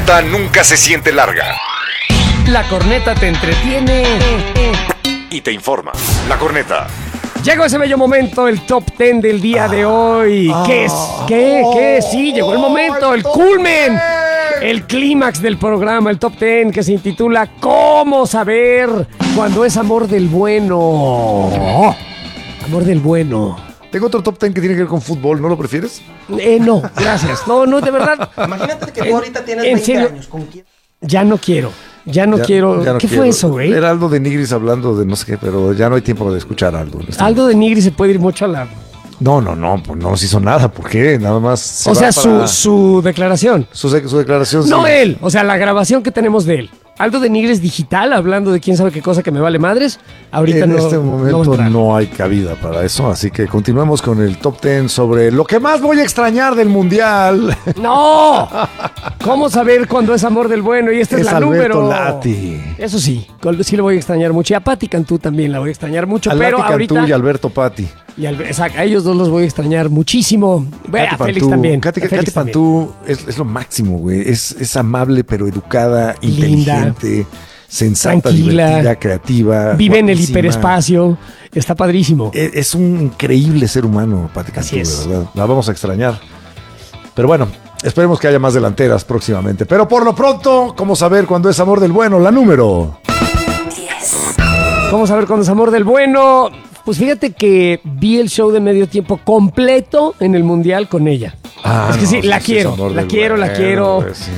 corneta nunca se siente larga. La corneta te entretiene Y te informa. La corneta. Llegó ese bello momento, el top 10 del día de hoy. ¿Qué es? ¿Qué? Sí, llegó el momento, el culmen, el clímax del programa, el top 10 que se intitula ¿Cómo saber cuando es amor del bueno? Amor del bueno. Tengo otro top 10 que tiene que ver con fútbol, ¿no lo prefieres? No, gracias. No, de verdad. Imagínate que tú ahorita tienes 20 años. ¿Con quién? Ya no quiero. Ya no quiero. ¿Qué fue eso, güey? Era Aldo de Nigris hablando de no sé qué, pero ya no hay tiempo de escuchar a Aldo. Aldo de Nigris se puede ir mucho a la... No, pues no nos hizo nada. ¿Por qué? Nada más. O sea, su declaración. Su declaración. No sí. él, o sea, la grabación que tenemos de él. Aldo de Nigris digital, hablando de quién sabe qué cosa que me vale madres. Ahorita en no. este momento no hay cabida para eso, así que continuemos con el top 10 sobre lo que más voy a extrañar del mundial. ¡No! ¿Cómo saber cuándo es amor del bueno? Y esta es la Alberto número. Lati. Eso sí lo voy a extrañar mucho. Y a Pati Cantú también la voy a extrañar mucho. A pero Lati ahorita. Cantú y Alberto Patti. Exacto, a ellos dos los voy a extrañar muchísimo. A Félix también. Katy Pantú es lo máximo, güey. Es amable, pero educada, inteligente, sensata, tranquila, divertida, creativa. Vive en el guapísima. hiperespacio. Está padrísimo. Es un increíble ser humano, Pati Cantú, Así es. de verdad. La vamos a extrañar. Pero bueno, esperemos que haya más delanteras próximamente. Pero por lo pronto, ¿cómo saber cuándo es amor del bueno? La número 10. ¿Cómo saber cuándo es amor del bueno? Pues fíjate que vi el show de medio tiempo completo en el Mundial con ella. Es que sí, la quiero. Pues, sí.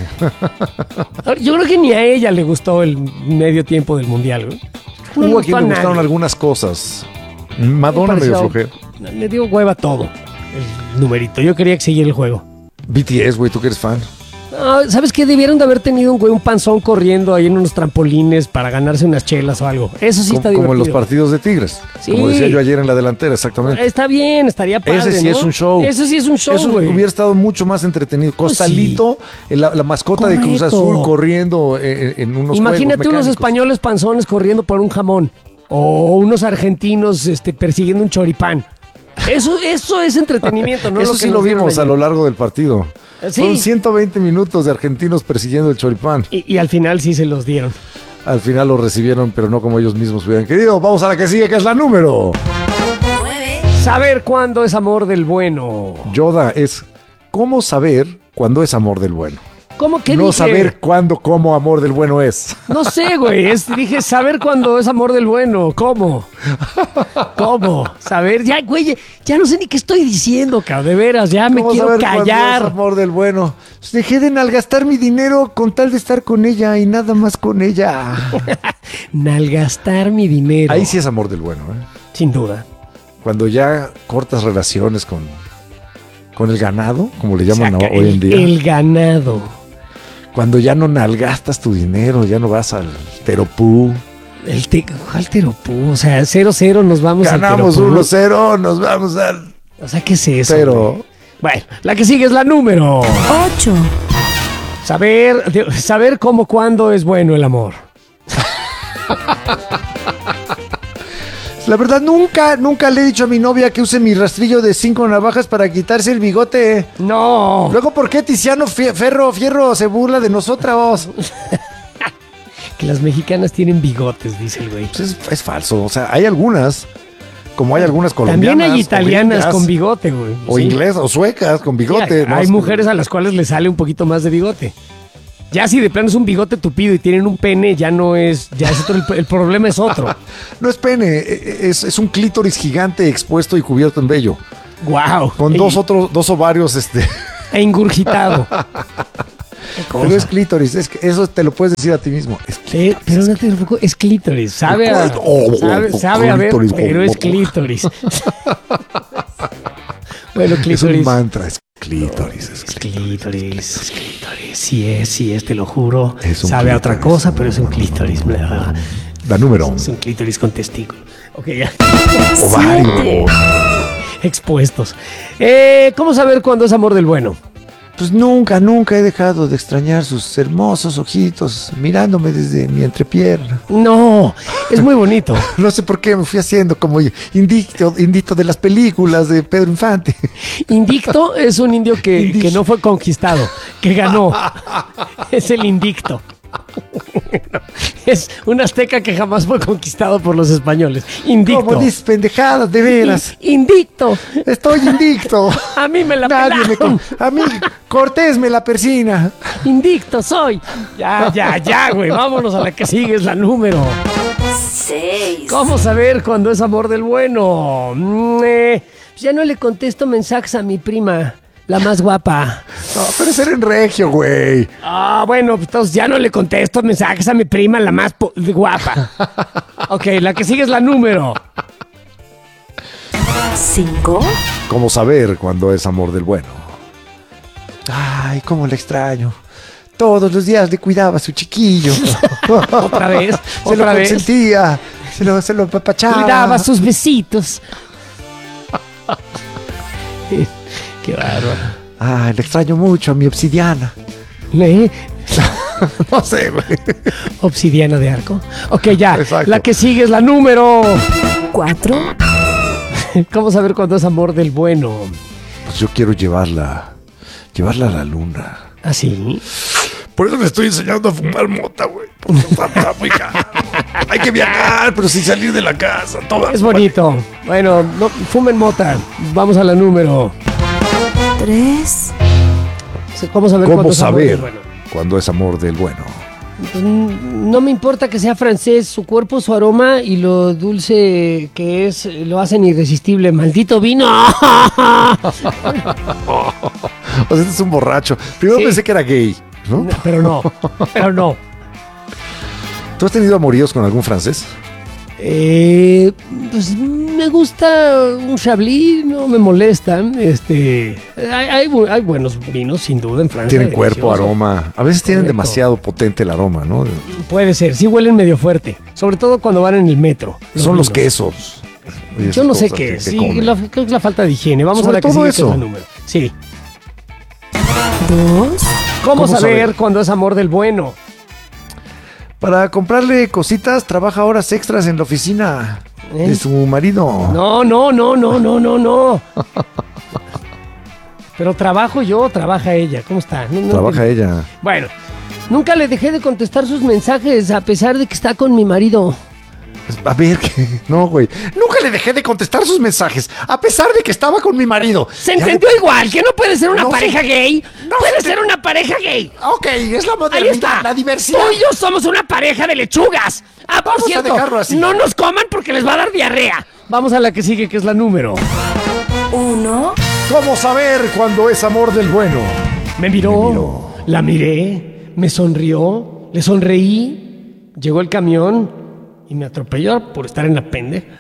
Yo creo que ni a ella le gustó el medio tiempo del Mundial, güey. Hubo a quien le gustaron algunas cosas. Madonna medio flojera. Le dio hueva todo el numerito. Yo quería que siguiera el juego. BTS, güey, tú que eres fan. ¿Sabes qué? Debieron de haber tenido un panzón corriendo ahí en unos trampolines para ganarse unas chelas o algo. Eso sí está divertido. Como en los partidos de Tigres. Sí. Como decía yo ayer en la delantera, exactamente. Está bien, estaría padre, Ese sí, ¿no? Es un show. Ese sí es un show, Eso güey. hubiera estado mucho más entretenido. Costalito, sí. la mascota de Cruz Azul corriendo en unos Imagínate juegos unos mecánicos. españoles panzones corriendo por un jamón. O unos argentinos persiguiendo un choripán. Eso es entretenimiento, ¿no? Eso sí lo vimos a lo largo del partido. Sí. Fueron 120 minutos de argentinos persiguiendo el choripán. Y al final sí se los dieron. Al final lo recibieron, pero no como ellos mismos hubieran querido. Vamos a la que sigue, que es la número 9. Saber cuándo es amor del bueno. Yoda es ¿cómo saber cuándo es amor del bueno? ¿Cómo que no dije? Saber cuándo, cómo amor del bueno es. No sé, güey. Dije saber cuándo es amor del bueno. ¿Cómo? Saber, ya, güey, ya no sé ni qué estoy diciendo, cabrón. De veras, ya me quiero saber callar. cuándo es amor del bueno? Pues dejé de nalgastar mi dinero con tal de estar con ella y nada más con ella. Nalgastar mi dinero. Ahí sí es amor del bueno, ¿eh? Sin duda. Cuando ya cortas relaciones con el ganado, como le llaman hoy en día. El ganado. Cuando ya no nalgastas tu dinero, ya no vas al teropú. ¿Cuál teropú? O sea, 0-0 nos vamos al teropú. Ganamos 1-0, nos vamos al... O sea, ¿qué es eso? Pero... Bueno, la que sigue es la número 8. Saber cómo, cuándo es bueno el amor. La verdad, nunca le he dicho a mi novia que use mi rastrillo de 5 navajas para quitarse el bigote. No. Luego, ¿por qué Tiziano Fierro se burla de nosotras? Que las mexicanas tienen bigotes, dice el güey. Pues es falso. O sea, hay algunas, como hay algunas colombianas. También hay italianas gringas, con bigote, güey. O inglesas, o suecas con bigote. Sí, hay mujeres a las cuales les sale un poquito más de bigote. Ya si de plano es un bigote tupido y tienen un pene, ya es otro, el problema es otro. No es pene, es un clítoris gigante expuesto y cubierto en vello. Wow. Con dos ovarios, E ingurgitado. Pero es clítoris, eso te lo puedes decir a ti mismo. Es clítoris. Pero no te tampoco es clítoris. Sabe a ver, pero es clítoris. Bueno, clítoris. Es un mantra, es clítoris. Es clítoris. Sí es, te lo juro. Sabe a otra cosa, pero es un clítoris. La número 1. Es un clítoris con testículo. Ok, ya. Ovario. Expuestos. ¿Cómo saber cuándo es amor del bueno? Pues nunca he dejado de extrañar sus hermosos ojitos mirándome desde mi entrepierna. No, es muy bonito. No sé por qué me fui haciendo como indicto de las películas de Pedro Infante. Indicto es un indio que no fue conquistado, que ganó. Es el indicto. Es un azteca que jamás fue conquistado por los españoles. Indicto. ¿Cómo dices pendejadas, de veras? Indicto. Estoy indicto. A mí me la Nadie pelaron. a mí, Cortés me la persina. Indicto soy. Ya, güey. Vámonos a la que sigue, es la número 6. ¿Cómo saber cuando es amor del bueno? Ya no le contesto mensajes a mi prima, la más guapa. No, pero ser en regio, güey. Bueno, pues entonces ya no le contesto mensajes a mi prima, la más guapa. Ok, la que sigue es la número 5. ¿Cómo saber cuando es amor del bueno? Ay, cómo le extraño. Todos los días le cuidaba a su chiquillo. Otra vez, Se lo consentía, se lo apapachaba. Le daba sus besitos. Qué bárbaro. Ay, le extraño mucho a mi obsidiana. ¿Eh? No sé, güey. Obsidiana de arco. Ok, ya. Exacto. La que sigue es la número 4. ¿Cómo saber cuándo es amor del bueno? Pues yo quiero llevarla a la luna. ¿Ah, sí? Por eso le estoy enseñando a fumar mota, güey. Porque está muy caro. Hay que viajar, pero sin salir de la casa. Es bonito. Bueno, no, fumen mota. Vamos a la número 3. ¿Cómo saber ¿Cómo cuándo es amor del saber bueno? cuando es amor del bueno? Pues, no me importa que sea francés, su cuerpo, su aroma y lo dulce que es, lo hacen irresistible. ¡Maldito vino! O sea, este es un borracho. Primero Sí. pensé que era gay, ¿no? Pero no. ¿Tú has tenido amoríos con algún francés? Pues me gusta un Chablis, no me molesta. Hay buenos vinos, sin duda, en Francia. Tienen cuerpo, deliciosos. aroma. A veces tienen Correcto. demasiado potente el aroma, ¿no? Puede ser, sí huelen medio fuerte. Sobre todo cuando van en el metro. Son los vinos. quesos. Y Yo esas no sé cosas qué que es. Sí, comen. creo que es la falta de higiene. Vamos Sobre a la que todo sigue, que eso. es la número. Sí. 2. ¿Cómo saber saber? cuando es amor del bueno? Para comprarle cositas, trabaja horas extras en la oficina de su marido. No. Pero trabajo yo, trabaja ella. ¿Cómo está? No, Trabaja ella. Bueno, nunca le dejé de contestar sus mensajes a pesar de que está con mi marido. A ver, ¿qué? No, güey. Nunca le dejé de contestar sus mensajes, a pesar de que estaba con mi marido. Se entendió igual, que no puede ser una No, pareja sí. gay. No, Puede sí. ser una pareja gay. Ok, es la Ahí modernidad, está. la diversidad. Tú y yo somos una pareja de lechugas. Por Vamos a cierto, dejarlo así. no nos coman porque les va a dar diarrea. Vamos a la que sigue, que es la número. 1. ¿Cómo saber cuando es amor del bueno? Me miró, la miré, me sonrió, le sonreí, llegó el camión y me atropelló por estar en la pende.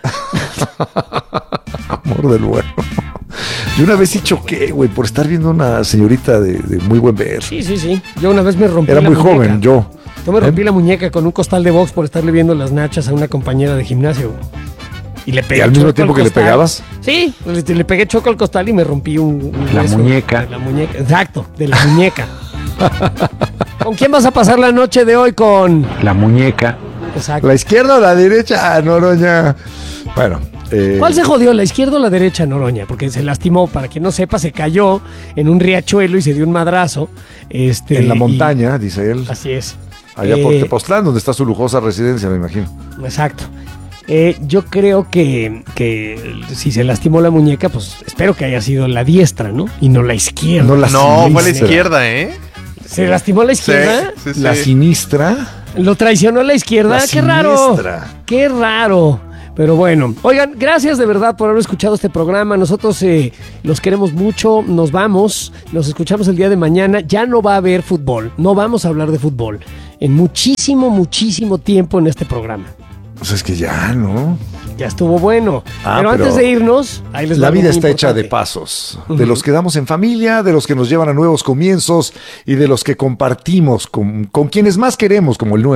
Amor del bueno. Yo una vez sí choqué, güey, por estar viendo a una señorita de muy buen ver. Sí. Yo una vez me rompí Era la muy muñeca. joven, yo. Yo me rompí la muñeca con un costal de box por estarle viendo las nachas a una compañera de gimnasio. Y le pegué ¿Y al mismo choco tiempo que le costal. pegabas? Sí, le pegué choco al costal y me rompí un La hueso muñeca. de la muñeca. Exacto, de la muñeca. ¿Con quién vas a pasar la noche de hoy? Con La muñeca. Exacto. ¿La izquierda o la derecha? Noroña. Bueno. ¿Cuál se jodió, la izquierda o la derecha, Noroña? Porque se lastimó, para quien no sepa, se cayó en un riachuelo y se dio un madrazo. En la montaña, dice él. Así es. Allá por Tepoztlán, donde está su lujosa residencia, me imagino. Exacto. Yo creo que si se lastimó la muñeca, pues espero que haya sido la diestra, ¿no? Y no la izquierda. No la No, fue a la sinistra. izquierda, ¿eh? ¿Se lastimó la izquierda? Sí. La sinistra. ¿Lo traicionó la izquierda? La ¡Qué raro! siniestra. ¡Qué raro! Pero bueno, oigan, gracias de verdad por haber escuchado este programa. Nosotros los queremos mucho, nos vamos, nos escuchamos el día de mañana. Ya no va a haber fútbol, no vamos a hablar de fútbol en muchísimo tiempo en este programa. Pues es que ya, ¿no? Ya estuvo bueno. Pero pero antes de irnos, ahí les va La algo vida muy está hecha de importante. pasos, de los que damos en familia, de los que nos llevan a nuevos comienzos y de los que compartimos con quienes más queremos, como el nuevo.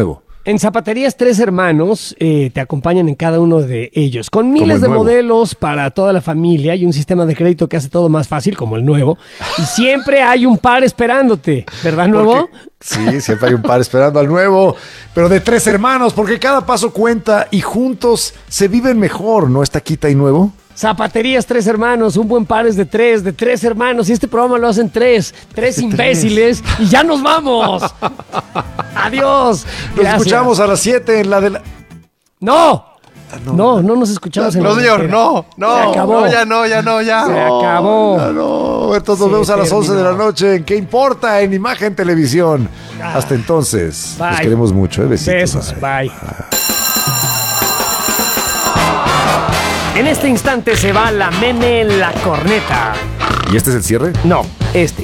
En Zapaterías Tres Hermanos te acompañan en cada uno de ellos, con miles de nuevo. modelos para toda la familia y un sistema de crédito que hace todo más fácil, como el nuevo. Y siempre hay un par esperándote, ¿verdad, nuevo? Porque- sí, siempre hay un par esperando al nuevo, pero de Tres Hermanos, porque cada paso cuenta y juntos se viven mejor, ¿no? Esta quita y nuevo. Zapaterías Tres Hermanos, un buen par es de tres hermanos, y este programa lo hacen tres imbéciles, y ya nos vamos. Adiós. Nos Gracias. escuchamos a las 7 en la de la... No nos escuchamos en la señor, delantera. no. Se acabó. Ya. Se acabó. No, entonces nos vemos a las 11 de la noche en ¿Qué importa? En Imagen Televisión. Hasta entonces, Bye. los queremos mucho. Besitos. Besos, bye. En este instante se va la meme la corneta. ¿Y este es el cierre? No, este.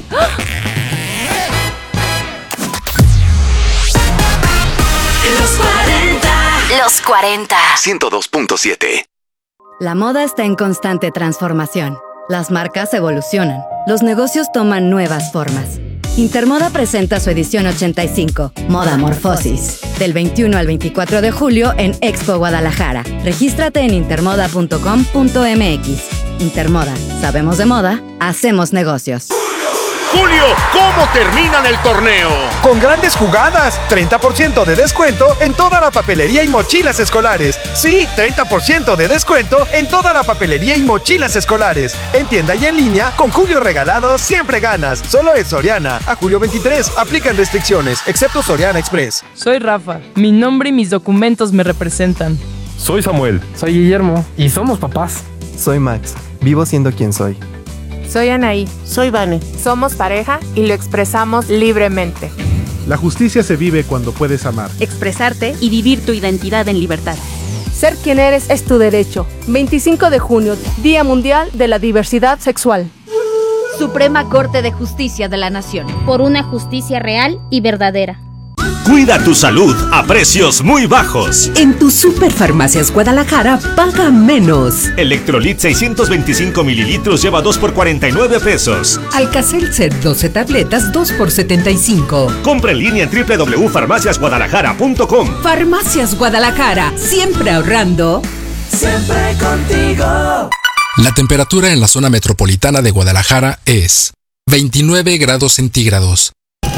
Los 40. 102.7. La moda está en constante transformación. Las marcas evolucionan. Los negocios toman nuevas formas. Intermoda presenta su edición 85, Moda Morfosis, del 21 al 24 de julio en Expo Guadalajara. Regístrate en intermoda.com.mx. Intermoda, sabemos de moda, hacemos negocios. Julio, ¿cómo terminan el torneo? Con grandes jugadas, 30% de descuento en toda la papelería y mochilas escolares. Sí, 30% de descuento en toda la papelería y mochilas escolares. En tienda y en línea, con Julio regalado, siempre ganas. Solo es Soriana. A julio 23, aplican restricciones, excepto Soriana Express. Soy Rafa. Mi nombre y mis documentos me representan. Soy Samuel. Soy Guillermo. Y somos papás. Soy Max. Vivo siendo quien soy. Soy Anaí. Soy Vane. Somos pareja y lo expresamos libremente. La justicia se vive cuando puedes amar. Expresarte y vivir tu identidad en libertad. Ser quien eres es tu derecho. 25 de junio, Día Mundial de la Diversidad Sexual. Suprema Corte de Justicia de la Nación. Por una justicia real y verdadera. Cuida tu salud a precios muy bajos. En tu Superfarmacias Guadalajara paga menos. Electrolit 625 mililitros lleva 2 por 49 pesos. Alka-Seltzer 12 tabletas 2 por 75. Compra en línea en www.farmaciasguadalajara.com. Farmacias Guadalajara, siempre ahorrando. Siempre contigo. La temperatura en la zona metropolitana de Guadalajara es 29 grados centígrados.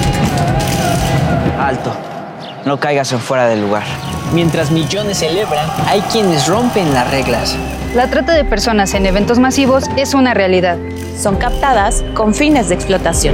Alto, no caigas en fuera del lugar. Mientras millones celebran, hay quienes rompen las reglas. La trata de personas en eventos masivos es una realidad. Son captadas con fines de explotación.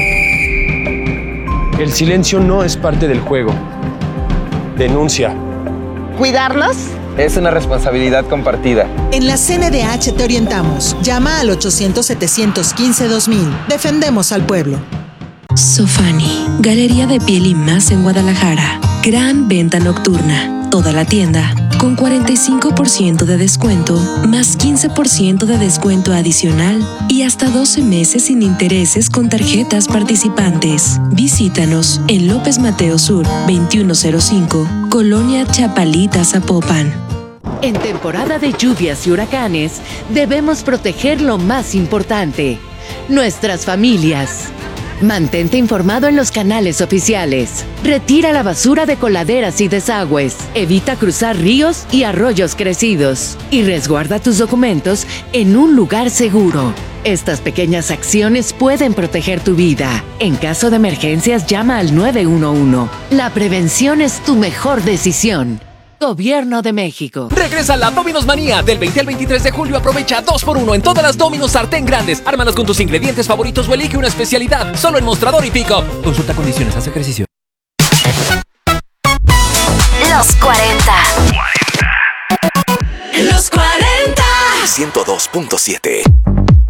El silencio no es parte del juego. Denuncia. ¿Cuidarnos? Es una responsabilidad compartida. En la CNDH te orientamos. Llama al 800-715-2000. Defendemos al pueblo. Sofani, galería de piel y más en Guadalajara. Gran venta nocturna. Toda la tienda con 45% de descuento, más 15% de descuento adicional y hasta 12 meses sin intereses con tarjetas participantes. Visítanos en López Mateo Sur, 2105, Colonia Chapalita, Zapopan. En temporada de lluvias y huracanes, debemos proteger lo más importante: nuestras familias. Mantente informado en los canales oficiales. Retira la basura de coladeras y desagües. Evita cruzar ríos y arroyos crecidos. Y resguarda tus documentos en un lugar seguro. Estas pequeñas acciones pueden proteger tu vida. En caso de emergencias, llama al 911. La prevención es tu mejor decisión. Gobierno de México. Regresa la Domino's Manía. Del 20 al 23 de julio aprovecha 2x1 en todas las Domino's sartén grandes. Ármalas con tus ingredientes favoritos o elige una especialidad. Solo en Mostrador y Pick-up. Consulta condiciones, haz ejercicio. Los 40. Los 40. 102.7.